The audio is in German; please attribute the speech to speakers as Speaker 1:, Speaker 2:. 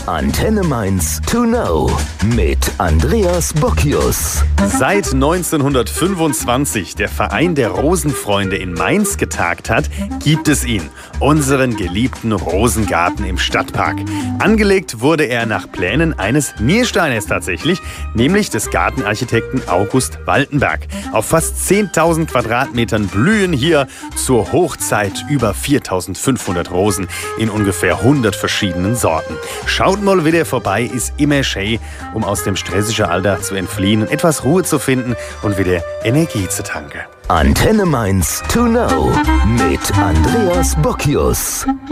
Speaker 1: Antenne Mainz to know mit Andreas Bockius.
Speaker 2: Seit 1925 der Verein der Rosenfreunde in Mainz getagt hat, gibt es ihn, unseren geliebten Rosengarten im Stadtpark. Angelegt wurde er nach Plänen eines Niersteiners tatsächlich, nämlich des Gartenarchitekten August Waltenberg. Auf fast 10.000 Quadratmetern blühen hier zur Hochzeit über 4.500 Rosen in ungefähr 100 verschiedenen Sorten. Schaut mal wieder vorbei, ist immer schön, um aus dem stressigen Alltag zu entfliehen und etwas Ruhe zu finden und wieder Energie zu tanken.
Speaker 1: Antenne Mainz to know mit Andreas Bockius.